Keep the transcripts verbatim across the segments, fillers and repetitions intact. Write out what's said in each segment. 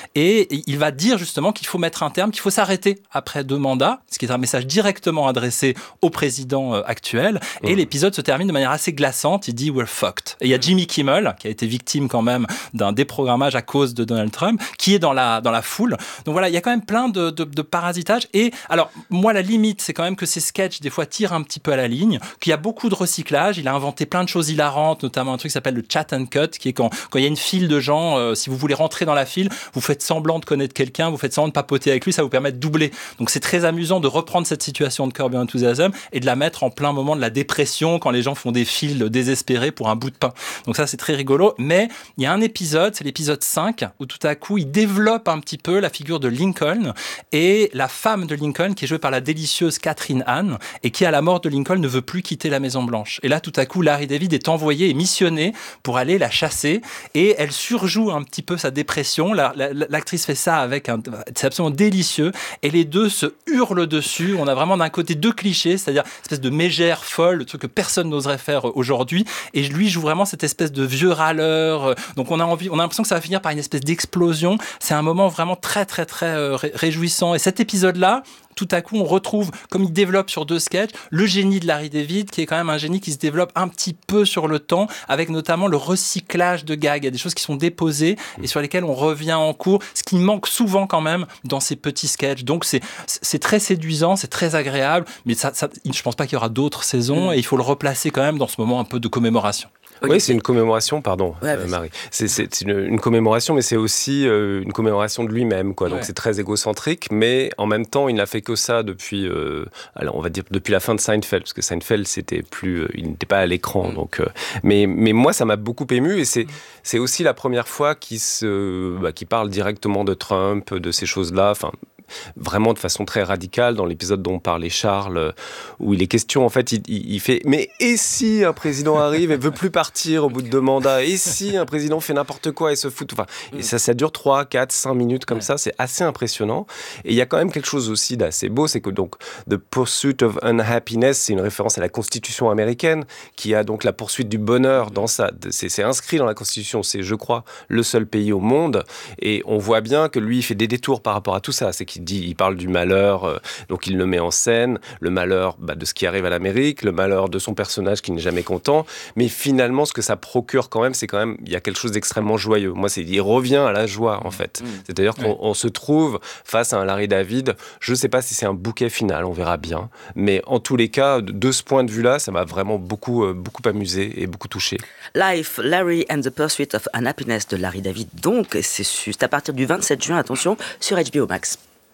et il va dire justement qu'il faut mettre un terme, qu'il faut s'arrêter après deux mandats, ce qui est un message directement adressé au président actuel. Et mmh. l'épisode se termine de manière assez glaçante. Il dit « We're fucked ». Et il y a Jimmy Kimmel, qui a été victime quand même d'un déprogrammage à cause de Donald Trump, qui est dans la, dans la foule. Donc voilà, il y a quand même plein de, de, de parasitage. Et alors, moi, la limite, c'est quand même que ces sketchs, des fois, tirent un petit peu à la ligne, qu'il y a beaucoup de recyclage. Il a inventé plein de choses hilarantes, notamment un truc qui s'appelle le chat and cut, qui est quand, quand il y a une file de gens, euh, si vous voulez rentrer dans la file, vous faites semblant de connaître quelqu'un, vous faites semblant de papoter avec lui, ça vous permet de doubler. Donc c'est très amusant de reprendre cette situation de Curb Your Enthusiasm et de la mettre en plein moment de la dépression quand les gens font des files désespérés pour un bout de pain. Donc ça, c'est très rigolo. Mais il y a un épisode, c'est l'épisode cinq, où tout à coup, il développe un petit peu la figure de Lincoln et la femme de Lincoln, qui est jouée par la délicieuse Catherine Hahn, et qui, à la mort de Lincoln, ne veut plus quitter la Maison-Blanche. Et là, tout à coup, Larry David est envoyé et missionné pour aller la chasser, et elle surjoue un petit peu sa dépression. La, la, l'actrice fait ça avec un... C'est absolument délicieux, et les deux se hurlent dessus. On a vraiment d'un côté deux clichés, c'est-à-dire une espèce de mégère folle, le truc que personne n'oserait faire aujourd'hui, et lui joue vraiment cette espèce de vieux râleur. Donc on a envie, on a l'impression que ça va finir par une espèce d'explosion. C'est un moment vraiment très très très euh, réjouissant. Et cet épisode-là, tout à coup, on retrouve, comme il développe sur deux sketchs, le génie de Larry David, qui est quand même un génie qui se développe un petit peu sur le temps, avec notamment le recyclage de gags. Il y a des choses qui sont déposées et sur lesquelles on revient en cours, ce qui manque souvent quand même dans ces petits sketchs. Donc c'est, c'est très séduisant, c'est très agréable, mais ça, ça, je ne pense pas qu'il y aura d'autres saisons, et il faut le replacer quand même dans ce moment un peu de commémoration. Oui, c'est une commémoration, pardon, ouais, euh, Marie. C'est, c'est une, une commémoration, mais c'est aussi euh, une commémoration de lui-même, quoi. Donc ouais. C'est très égocentrique, mais en même temps, il n'a fait que ça depuis, euh, alors on va dire depuis la fin de Seinfeld, parce que Seinfeld, c'était plus, euh, il n'était pas à l'écran. Mm. Donc, euh, mais mais moi, ça m'a beaucoup ému, et c'est mm. c'est aussi la première fois qu'il se, bah, qu'il parle directement de Trump, de ces choses-là. Enfin. Vraiment de façon très radicale, dans l'épisode dont parlait Charles, où il est question, en fait, il, il fait « Mais et si un président arrive et veut plus partir au bout de deux mandats ? Et si un président fait n'importe quoi et se fout ?» Enfin, et ça, ça dure trois, quatre, cinq minutes comme ouais. ça, c'est assez impressionnant. Et il y a quand même quelque chose aussi d'assez beau, c'est que donc « The Pursuit of Unhappiness », c'est une référence à la Constitution américaine, qui a donc la poursuite du bonheur dans sa... C'est, c'est inscrit dans la Constitution, c'est, je crois, le seul pays au monde. Et on voit bien que lui, il fait des détours par rapport à tout ça. C'est qu'il dit, il parle du malheur, euh, donc il le met en scène, le malheur bah, de ce qui arrive à l'Amérique, le malheur de son personnage qui n'est jamais content, mais finalement ce que ça procure quand même, c'est quand même, il y a quelque chose d'extrêmement joyeux. Moi, c'est, il revient à la joie en fait. Mmh. C'est-à-dire qu'on on se trouve face à un Larry David, je ne sais pas si c'est un bouquet final, on verra bien, mais en tous les cas, de ce point de vue-là, ça m'a vraiment beaucoup, euh, beaucoup amusé et beaucoup touché. Life, Larry and the Pursuit of Unhappiness de Larry David, donc, c'est juste à partir du vingt-sept juin, attention, sur H B O Max.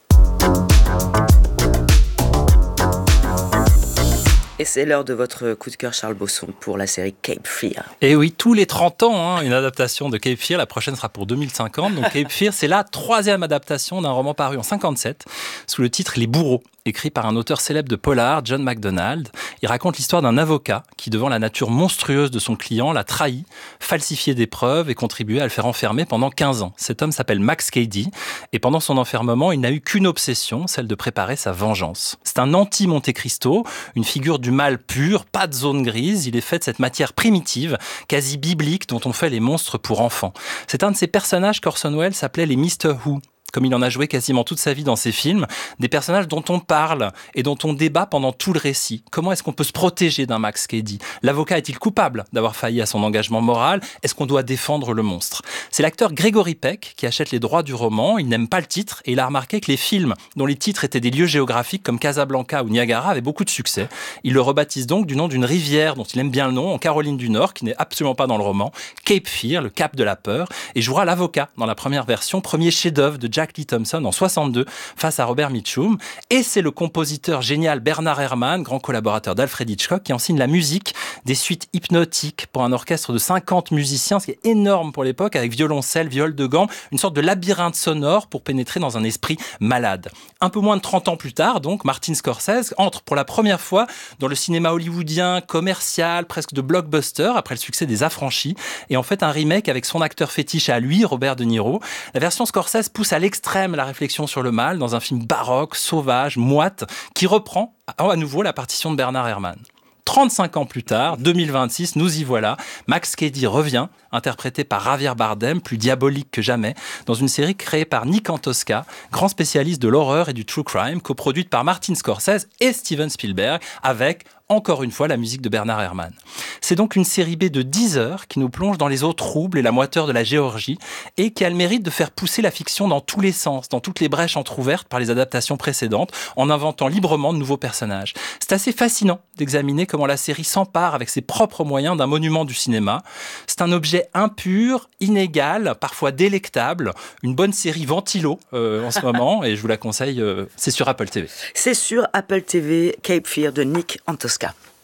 Et c'est l'heure de votre coup de cœur, Charles Bosson, pour la série Cape Fear. Et oui, tous les trente ans, hein, une adaptation de Cape Fear. La prochaine sera pour deux mille cinquante. Donc Cape Fear, c'est la troisième adaptation d'un roman paru en cinquante-sept, sous le titre Les Bourreaux, écrit par un auteur célèbre de polar, John MacDonald. Il raconte l'histoire d'un avocat qui, devant la nature monstrueuse de son client, l'a trahi, falsifié des preuves et contribué à le faire enfermer pendant quinze ans. Cet homme s'appelle Max Cady, et pendant son enfermement, il n'a eu qu'une obsession, celle de préparer sa vengeance. C'est un anti-Monte Cristo, une figure du mal pur, pas de zone grise. Il est fait de cette matière primitive, quasi biblique, dont on fait les monstres pour enfants. C'est un de ces personnages qu'Orson Welles s'appelait les mister Who, comme il en a joué quasiment toute sa vie dans ses films, des personnages dont on parle et dont on débat pendant tout le récit. Comment est-ce qu'on peut se protéger d'un Max Cady ? L'avocat est-il coupable d'avoir failli à son engagement moral ? Est-ce qu'on doit défendre le monstre ? C'est l'acteur Gregory Peck qui achète les droits du roman. Il n'aime pas le titre et il a remarqué que les films dont les titres étaient des lieux géographiques comme Casablanca ou Niagara avaient beaucoup de succès. Il le rebaptise donc du nom d'une rivière dont il aime bien le nom, en Caroline du Nord, qui n'est absolument pas dans le roman, Cape Fear, le cap de la peur, et jouera l'avocat dans la première version, premier chef-d'œuvre de Jack Lee Thompson en soixante-deux face à Robert Mitchum. Et c'est le compositeur génial Bernard Herrmann, grand collaborateur d'Alfred Hitchcock, qui en signe la musique des suites hypnotiques pour un orchestre de cinquante musiciens, ce qui est énorme pour l'époque, avec violoncelle, viol de gamme, une sorte de labyrinthe sonore pour pénétrer dans un esprit malade. Un peu moins de trente ans plus tard, donc, Martin Scorsese entre pour la première fois dans le cinéma hollywoodien, commercial, presque de blockbuster, après le succès des Affranchis, et en fait un remake avec son acteur fétiche à lui, Robert De Niro. La version Scorsese pousse à l'extrême la réflexion sur le mal dans un film baroque, sauvage, moite, qui reprend à nouveau la partition de Bernard Herrmann. trente-cinq ans plus tard, deux mille vingt-six, nous y voilà. Max Cady revient, interprété par Javier Bardem, plus diabolique que jamais, dans une série créée par Nick Antosca, grand spécialiste de l'horreur et du true crime, coproduite par Martin Scorsese et Steven Spielberg, avec encore une fois la musique de Bernard Herrmann. C'est donc une série B de dix heures qui nous plonge dans les eaux troubles et la moiteur de la Géorgie et qui a le mérite de faire pousser la fiction dans tous les sens, dans toutes les brèches entrouvertes par les adaptations précédentes, en inventant librement de nouveaux personnages. C'est assez fascinant d'examiner comment la série s'empare avec ses propres moyens d'un monument du cinéma. C'est un objet impur, inégal, parfois délectable, une bonne série ventilo euh, en ce moment, et je vous la conseille, euh, c'est sur Apple T V. C'est sur Apple T V, Cape Fear de Nick Antosca.